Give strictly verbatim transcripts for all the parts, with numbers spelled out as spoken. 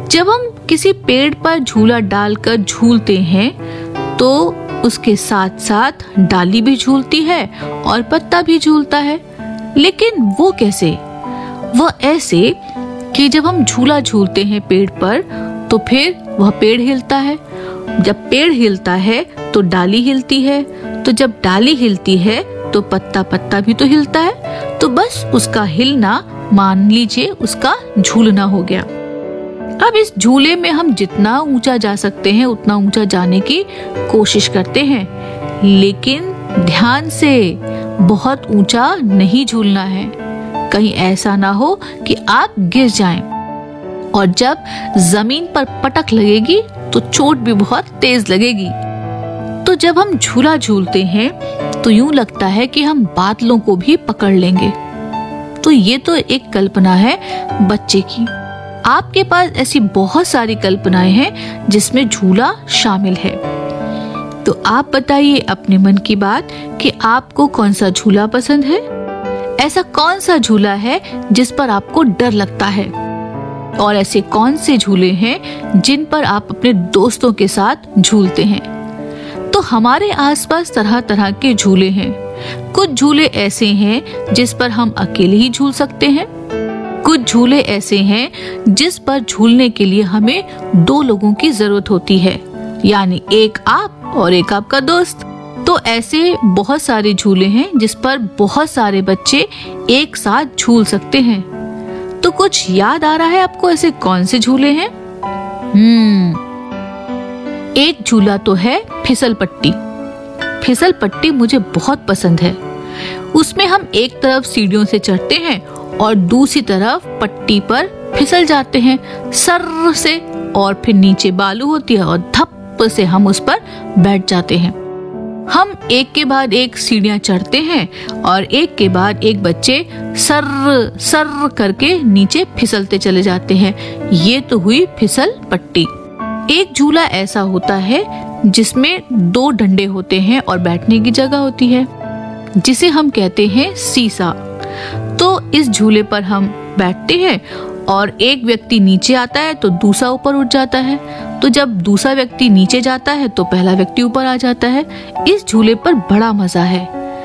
जब हम किसी पेड़ पर झूला डालकर झूलते हैं तो उसके साथ साथ डाली भी झूलती है और पत्ता भी झूलता है। लेकिन वो कैसे? वो ऐसे कि जब हम झूला झूलते हैं पेड़ पर तो फिर वह पेड़ हिलता है। जब पेड़ हिलता है तो डाली हिलती है, तो जब डाली हिलती है तो पत्ता पत्ता भी तो हिलता है। तो बस उसका हिलना मान लीजिए उसका झूलना हो गया। अब इस झूले में हम जितना ऊंचा जा सकते हैं उतना ऊंचा जाने की कोशिश करते हैं, लेकिन ध्यान से बहुत ऊंचा नहीं झूलना है, कहीं ऐसा ना हो कि आप गिर जाएं। और जब जमीन पर पटक लगेगी तो चोट भी बहुत तेज लगेगी। तो जब हम झूला झूलते हैं तो यूं लगता है कि हम बादलों को भी पकड़ लेंगे। तो ये तो एक कल्पना है बच्चे की। आपके पास ऐसी बहुत सारी कल्पनाएं हैं जिसमें झूला शामिल है। तो आप बताइए अपने मन की बात कि आपको कौन सा झूला पसंद है। ऐसा कौन सा झूला है जिस पर आपको डर लगता है, और ऐसे कौन से झूले हैं जिन पर आप अपने दोस्तों के साथ झूलते हैं। तो हमारे आसपास तरह तरह के झूले हैं। कुछ झूले ऐसे हैं जिस पर हम अकेले ही झूल सकते हैं, कुछ झूले ऐसे हैं जिस पर झूलने के लिए हमें दो लोगों की जरूरत होती है, यानी एक आप और एक आपका दोस्त। तो ऐसे बहुत सारे झूले हैं जिस पर बहुत सारे बच्चे एक साथ झूल सकते हैं। तो कुछ याद आ रहा है आपको ऐसे कौन से झूले हैं? हम्म एक झूला तो है फिसल पट्टी। फिसल पट्टी मुझे बहुत पसंद है। उसमें हम एक तरफ सीढ़ियों से चढ़ते हैं और दूसरी तरफ पट्टी पर फिसल जाते हैं सर्र से, और फिर नीचे बालू होती है और धप से हम उस पर बैठ जाते हैं। हम एक के बाद एक सीढ़ियां चढ़ते हैं और एक के बाद एक बच्चे सर्र सर्र करके नीचे फिसलते चले जाते हैं। ये तो हुई फिसल पट्टी। एक झूला ऐसा होता है जिसमें दो डंडे होते हैं और बैठने की जगह होती है, जिसे हम कहते हैं सीसा। तो इस झूले पर हम बैठते हैं और एक व्यक्ति नीचे आता है तो दूसरा ऊपर उठ जाता है। तो जब दूसरा व्यक्ति नीचे जाता है तो पहला व्यक्ति ऊपर आ जाता है। इस झूले पर बड़ा मजा है।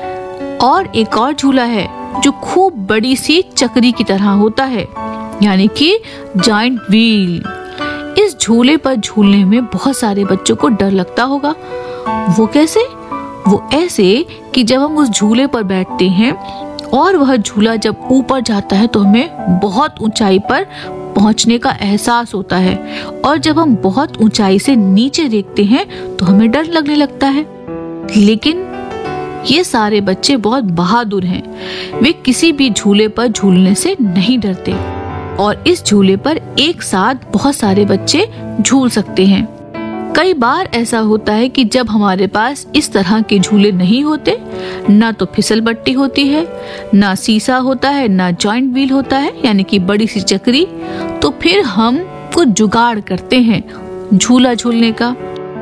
और एक और झूला है जो खूब बड़ी सी चक्री की तरह होता है, यानी कि जायंट व्हील। इस झूले पर झूलने में बहुत सारे बच्चों को डर लगता होगा। वो कैसे? वो ऐसे कि जब हम उस झूले पर बैठते हैं और वह झूला जब ऊपर जाता है तो हमें बहुत ऊंचाई पर पहुंचने का एहसास होता है, और जब हम बहुत ऊंचाई से नीचे देखते हैं तो हमें डर लगने लगता है। लेकिन ये सारे बच्चे बहुत बहादुर हैं। वे किसी भी झूले पर झूलने से नहीं डरते, और इस झूले पर एक साथ बहुत सारे बच्चे झूल सकते हैं। कई बार ऐसा होता है कि जब हमारे पास इस तरह के झूले नहीं होते, ना तो फिसल पट्टी होती है, ना सीसा होता है, ना जॉइंट व्हील होता है यानी कि बड़ी सी चक्री, तो फिर हम कुछ जुगाड़ करते हैं झूला झूलने का।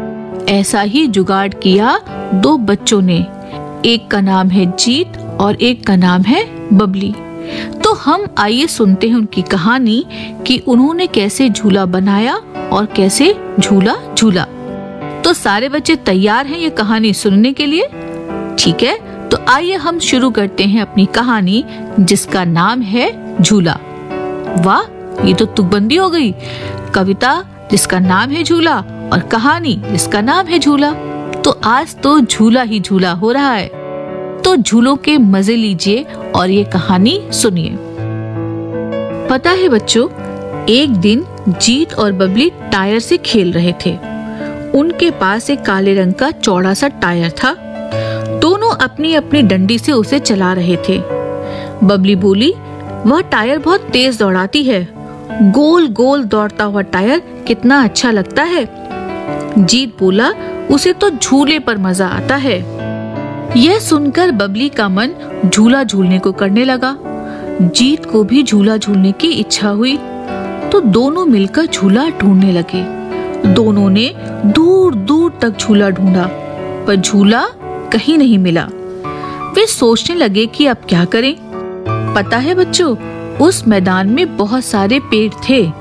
ऐसा ही जुगाड़ किया दो बच्चों ने। एक का नाम है जीत और एक का नाम है बबली। तो हम आइए सुनते हैं उनकी कहानी कि उन्होंने कैसे झूला बनाया और कैसे झूला झूला। तो सारे बच्चे तैयार हैं ये कहानी सुनने के लिए? ठीक है, तो आइए हम शुरू करते हैं अपनी कहानी जिसका नाम है झूला। वाह, ये तो तुकबंदी हो गई। कविता जिसका नाम है झूला और कहानी जिसका नाम है झूला। तो आज तो झूला ही झूला हो रहा है। तो झूलों के मजे लीजिए और ये कहानी सुनिए। पता है बच्चों, एक दिन जीत और बबली टायर से खेल रहे थे। उनके पास एक काले रंग का चौड़ा सा टायर था। दोनों अपनी अपनी डंडी से उसे चला रहे थे। बबली बोली, वह टायर बहुत तेज दौड़ाती है। गोल गोल दौड़ता हुआ टायर कितना अच्छा लगता है। जीत बोला, उसे तो झूले पर मजा आता है। यह सुनकर बबली का मन झूला झूलने को करने लगा। जीत को भी झूला झूलने की इच्छा हुई, तो दोनों मिलकर झूला ढूंढने लगे। दोनों ने दूर दूर तक झूला ढूंढा, पर झूला कहीं नहीं मिला। वे सोचने लगे कि अब क्या करें। पता है बच्चों, उस मैदान में बहुत सारे पेड़ थे,